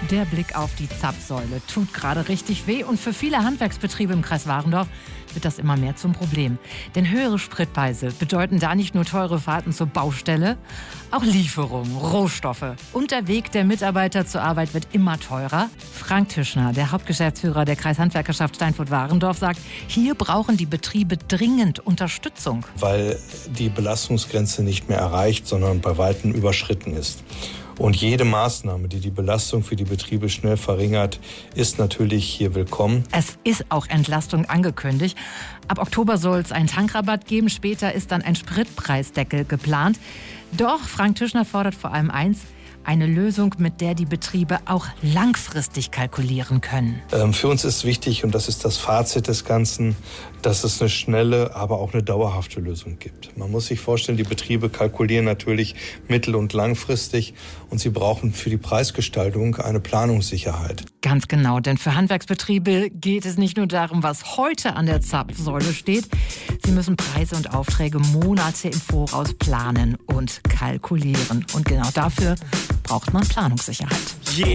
Der Blick auf die Zapfsäule tut gerade richtig weh und für viele Handwerksbetriebe im Kreis Warendorf wird das immer mehr zum Problem. Denn höhere Spritpreise bedeuten da nicht nur teure Fahrten zur Baustelle, auch Lieferungen, Rohstoffe. Und der Weg der Mitarbeiter zur Arbeit wird immer teurer. Frank Tischner, der Hauptgeschäftsführer der Kreishandwerkerschaft Steinfurt-Warendorf, sagt, hier brauchen die Betriebe dringend Unterstützung. Weil die Belastungsgrenze nicht mehr erreicht, sondern bei weitem überschritten ist. Und jede Maßnahme, die die Belastung für die Betriebe schnell verringert, ist natürlich hier willkommen. Es ist auch Entlastung angekündigt. Ab Oktober soll es einen Tankrabatt geben. Später ist dann ein Spritpreisdeckel geplant. Doch Frank Tischner fordert vor allem eins: eine Lösung, mit der die Betriebe auch langfristig kalkulieren können. Für uns ist wichtig, und das ist das Fazit des Ganzen, dass es eine schnelle, aber auch eine dauerhafte Lösung gibt. Man muss sich vorstellen, die Betriebe kalkulieren natürlich mittel- und langfristig und sie brauchen für die Preisgestaltung eine Planungssicherheit. Ganz genau, denn für Handwerksbetriebe geht es nicht nur darum, was heute an der Zapfsäule steht. Sie müssen Preise und Aufträge Monate im Voraus planen und kalkulieren. Und genau dafür braucht man Planungssicherheit.